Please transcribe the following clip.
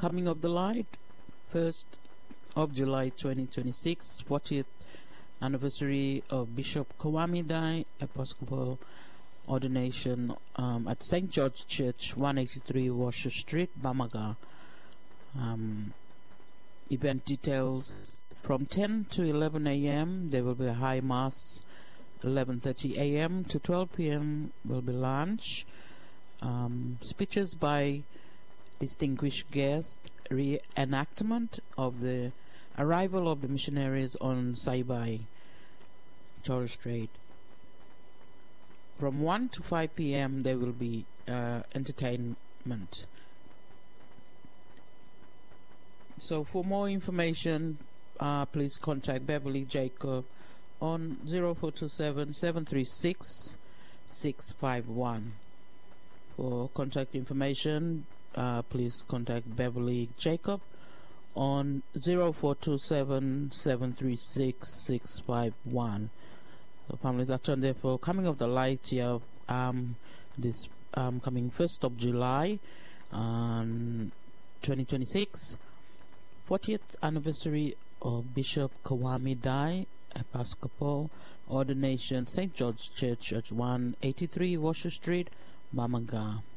Coming of the Light, 1st of July 2026, 40th anniversary of Bishop Kwame Dye Episcopal ordination at St. George Church, 183 Washer Street, Bamaga. Event details: from 10 to 11 a.m. there will be a high mass. 11:30 a.m. to 12 p.m. will be lunch. Speeches by distinguished guests, reenactment of the arrival of the missionaries on Saibai, Torres Strait. From 1 to 5 p.m. there will be entertainment. So for more information, please contact Beverly Jacob on 0427 736 651. For contact information, please contact Beverly Jacob on 0427 736 651. So families are turned there for Coming of the Light here this coming 1st of July 2026, 40th anniversary of Bishop Kwame Dye Episcopal ordination, St. George Church at 183 Washer Street, Bamaga.